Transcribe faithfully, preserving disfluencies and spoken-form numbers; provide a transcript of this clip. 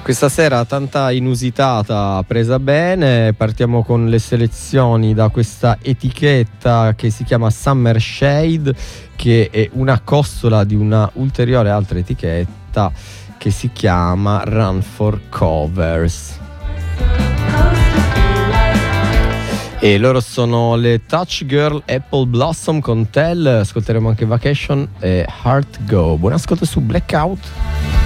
Questa sera tanta inusitata presa bene, partiamo con le selezioni da questa etichetta che si chiama Summer Shade, che è una costola di una ulteriore altra etichetta che si chiama Run for Covers. E loro sono le Touch Girl Apple Blossom con Tell. Ascolteremo anche Vacation e Heart Go. Buon ascolto su Blackout.